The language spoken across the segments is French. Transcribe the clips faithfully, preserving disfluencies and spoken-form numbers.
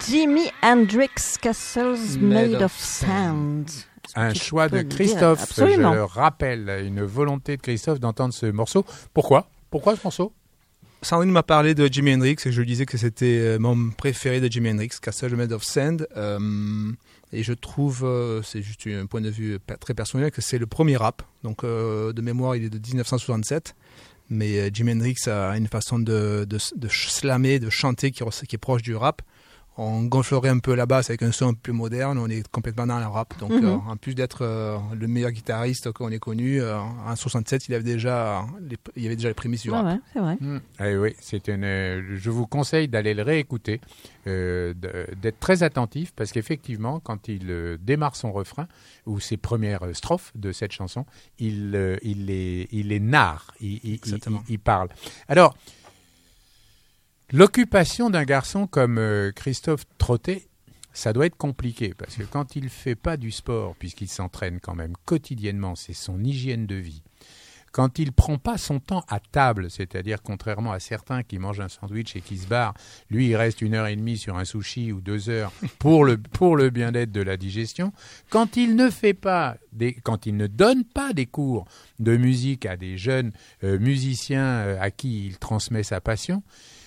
Jimi Hendrix, Castles Made, Made of Sand. Un choix de Christophe, je le rappelle, une volonté de Christophe d'entendre ce morceau. Pourquoi Pourquoi ce morceau? Sandrine m'a parlé de Jimi Hendrix et je lui disais que c'était mon préféré de Jimi Hendrix, Castles Made of Sand. Euh, et je trouve, euh, c'est juste un point de vue très personnel, que c'est le premier rap. Donc euh, de mémoire, il est de dix-neuf cent soixante-sept. Mais euh, Jimi Hendrix a une façon de, de, de slammer, de chanter qui, qui est proche du rap. On gonflerait un peu la basse avec un son plus moderne, on est complètement dans le rap. Donc, mm-hmm. euh, en plus d'être euh, le meilleur guitariste qu'on ait connu, euh, en soixante-sept, il avait déjà les, il y avait déjà les prémices du ah rap. Ouais, c'est vrai. Mm. Eh oui, c'est une, euh, je vous conseille d'aller le réécouter, euh, d'être très attentif, parce qu'effectivement, quand il euh, démarre son refrain, ou ses premières strophes de cette chanson, il, euh, il, les, il les narre, il, il, il, il, il parle. Alors, l'occupation d'un garçon comme euh, Christophe Trottet, ça doit être compliqué parce que quand il ne fait pas du sport, puisqu'il s'entraîne quand même quotidiennement, c'est son hygiène de vie. Quand il ne prend pas son temps à table, c'est-à-dire contrairement à certains qui mangent un sandwich et qui se barrent, lui il reste une heure et demie sur un sushi ou deux heures pour le, pour le bien-être de la digestion. Quand il ne fait pas, des, quand il ne donne pas des cours de musique à des jeunes euh, musiciens euh, à qui il transmet sa passion,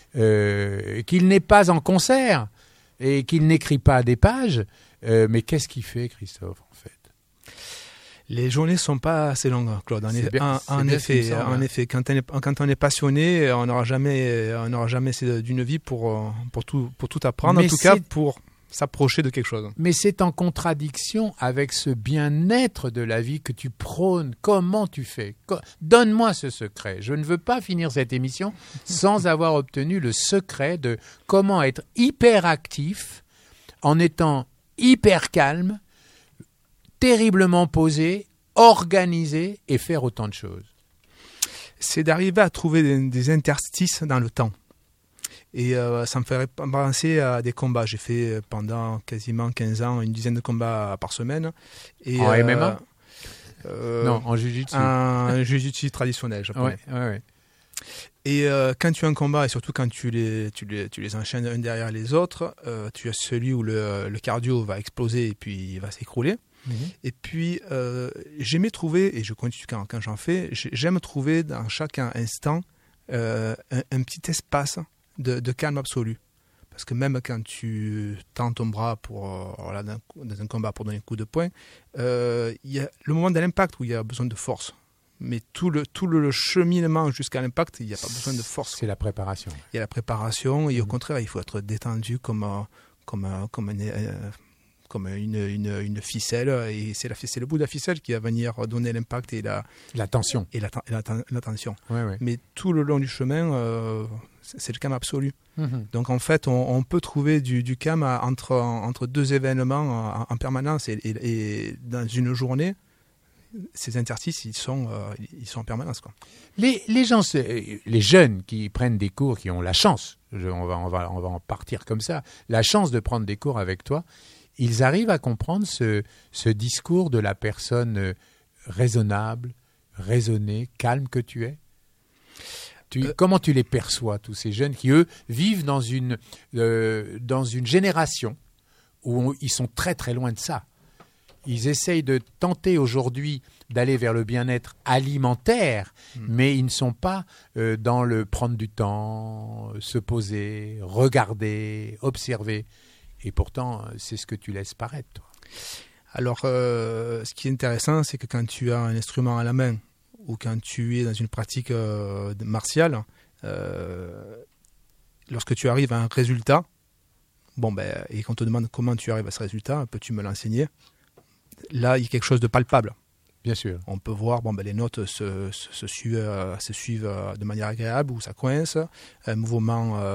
Euh, qu'il n'est pas en concert et qu'il n'écrit pas des pages, euh, mais qu'est-ce qu'il fait, Christophe, en fait? Les journées ne sont pas assez longues, Claude. En, c'est est, bien, en, en effet, semble, en hein. effet quand, on est, quand on est passionné, on n'aura jamais, on n'aura jamais assez d'une vie pour, pour, tout, pour tout apprendre, mais en tout cas pour s'approcher de quelque chose. Mais c'est en contradiction avec ce bien-être de la vie que tu prônes. Comment tu fais? Donne-moi ce secret. Je ne veux pas finir cette émission sans avoir obtenu le secret de comment être hyper actif en étant hyper calme, terriblement posé, organisé et faire autant de choses. C'est d'arriver à trouver des, des interstices dans le temps. Et euh, ça me ferait penser à des combats. J'ai fait pendant quasiment quinze ans une dizaine de combats par semaine. Et, en euh, M M A euh, Non, en Jiu-Jitsu. Un Jiu-Jitsu traditionnel, japonais. Ouais, ouais, ouais. Et euh, quand tu as un combat, et surtout quand tu les, tu les, tu les enchaînes un derrière les autres, euh, tu as celui où le, le cardio va exploser et puis il va s'écrouler. Mmh. Et puis, euh, j'aimais trouver, et je continue quand, quand j'en fais, j'aime trouver dans chaque instant euh, un, un petit espace De, de calme absolu. Parce que même quand tu tends ton bras pour, euh, voilà, dans, dans un combat pour donner un coup de poing, euh, il y a le moment de l'impact où il y a besoin de force. Mais tout le, tout le cheminement jusqu'à l'impact, il n'y a pas besoin de force. C'est la préparation. Il y a la préparation et mmh. au contraire, il faut être détendu comme, comme, comme, un, euh, comme une, une, une ficelle. Et c'est, la, c'est le bout de la ficelle qui va venir donner l'impact et la, la tension. Et la, et la, la tension. Ouais, ouais. Mais tout le long du chemin... Euh, c'est le calme absolu. Mmh. Donc en fait, on, on peut trouver du, du calme entre, entre deux événements en, en permanence et, et, et dans une journée, ces interstices, ils sont, euh, ils sont en permanence, quoi. Les, les gens, les jeunes qui prennent des cours, qui ont la chance, je, on, va, on, va, on va en partir comme ça, la chance de prendre des cours avec toi, ils arrivent à comprendre ce, ce discours de la personne raisonnable, raisonnée, calme que tu es. Tu, euh, comment tu les perçois, tous ces jeunes qui, eux, vivent dans une, euh, dans une génération où on, ils sont très très loin de ça. Ils essayent de tenter aujourd'hui d'aller vers le bien-être alimentaire, mmh. mais ils ne sont pas euh, dans le prendre du temps, se poser, regarder, observer. Et pourtant, c'est ce que tu laisses paraître, toi. Alors, euh, ce qui est intéressant, c'est que quand tu as un instrument à la main, ou quand tu es dans une pratique euh, martiale, euh, lorsque tu arrives à un résultat, bon ben, et qu'on te demande comment tu arrives à ce résultat, peux-tu me l'enseigner? Là, il y a quelque chose de palpable. Bien sûr. On peut voir, bon ben, les notes se, se, se, suivent, se suivent de manière agréable, ou ça coince, un mouvement euh,